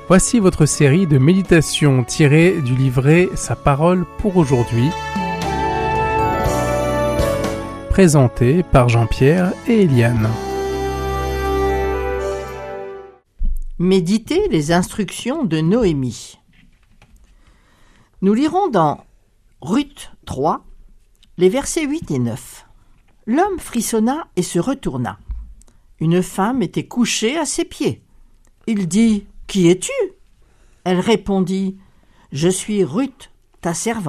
Voici votre série de méditations tirées du livret Sa parole pour aujourd'hui, présentée par Jean-Pierre et Eliane. Méditez les instructions de Noémie. Nous lirons dans Ruth 3, les versets 8 et 9. L'homme frissonna et se retourna. Une femme était couchée à ses pieds. Il dit « Qui es-tu » Elle répondit « Je suis Ruth, ta servante. »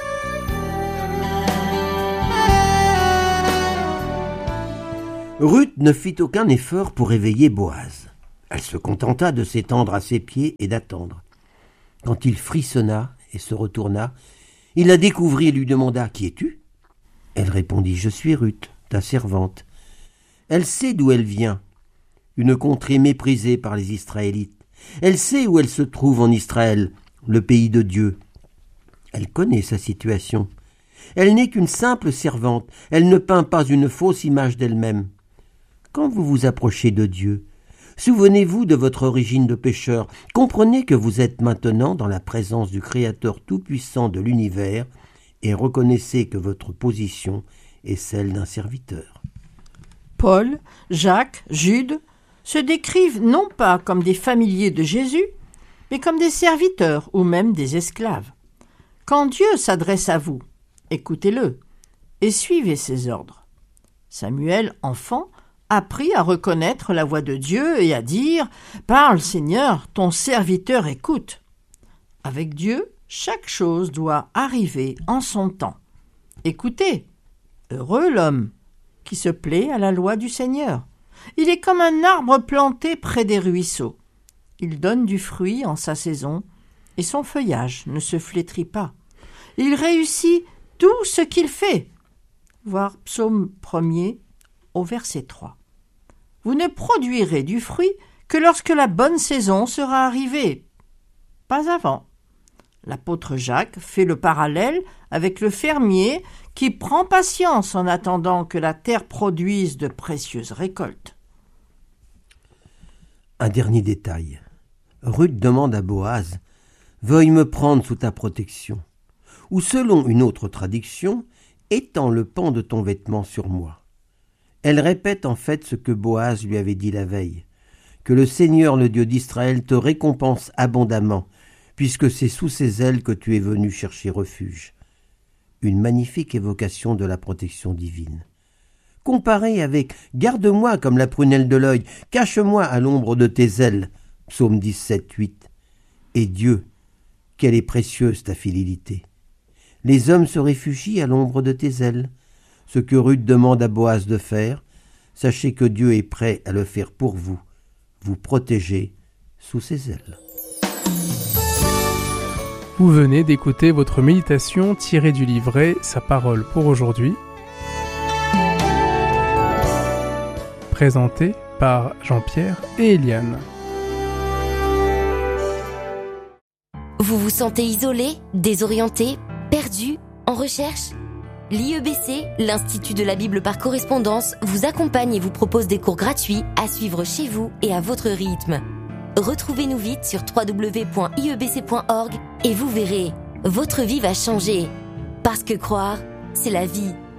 Ruth ne fit aucun effort pour réveiller Boaz. Elle se contenta de s'étendre à ses pieds et d'attendre. Quand il frissonna et se retourna, il la découvrit et lui demanda « Qui es-tu » Elle répondit « Je suis Ruth, ta servante. » Elle sait d'où elle vient, une contrée méprisée par les Israélites. Elle sait où elle se trouve en Israël, le pays de Dieu. Elle connaît sa situation. Elle n'est qu'une simple servante. Elle ne peint pas une fausse image d'elle-même. Quand vous vous approchez de Dieu, souvenez-vous de votre origine de pécheur. Comprenez que vous êtes maintenant dans la présence du Créateur tout-puissant de l'univers et reconnaissez que votre position est celle d'un serviteur. Paul, Jacques, Jude se décrivent non pas comme des familiers de Jésus, mais comme des serviteurs ou même des esclaves. Quand Dieu s'adresse à vous, écoutez-le et suivez ses ordres. Samuel, enfant, apprit à reconnaître la voix de Dieu et à dire « Parle, Seigneur, ton serviteur écoute ». Avec Dieu, chaque chose doit arriver en son temps. Écoutez, heureux l'homme qui se plaît à la loi du Seigneur. Il est comme un arbre planté près des ruisseaux. Il donne du fruit en sa saison et son feuillage ne se flétrit pas. Il réussit tout ce qu'il fait. Voir Psaume 1er au verset 3. Vous ne produirez du fruit que lorsque la bonne saison sera arrivée, pas avant. L'apôtre Jacques fait le parallèle avec le fermier qui prend patience en attendant que la terre produise de précieuses récoltes. Un dernier détail. Ruth demande à Boaz « Veuille me prendre sous ta protection » ou selon une autre traduction « Étends le pan de ton vêtement sur moi ». Elle répète en fait ce que Boaz lui avait dit la veille, que le Seigneur, le Dieu d'Israël, te récompense abondamment, puisque c'est sous ses ailes que tu es venu chercher refuge. Une magnifique évocation de la protection divine. Comparée avec « Garde-moi comme la prunelle de l'œil, cache-moi à l'ombre de tes ailes » Psaume 17, 8. Et Dieu, quelle est précieuse ta fidélité. Les hommes se réfugient à l'ombre de tes ailes. Ce que Ruth demande à Boaz de faire, sachez que Dieu est prêt à le faire pour vous, vous protéger sous ses ailes. Vous venez d'écouter votre méditation tirée du livret Sa parole pour aujourd'hui, présentée par Jean-Pierre et Eliane. Vous vous sentez isolé, désorienté, perdu, en recherche ? L'IEBC, l'Institut de la Bible par correspondance, vous accompagne et vous propose des cours gratuits à suivre chez vous et à votre rythme. Retrouvez-nous vite sur www.iebc.org et vous verrez, votre vie va changer. Parce que croire, c'est la vie.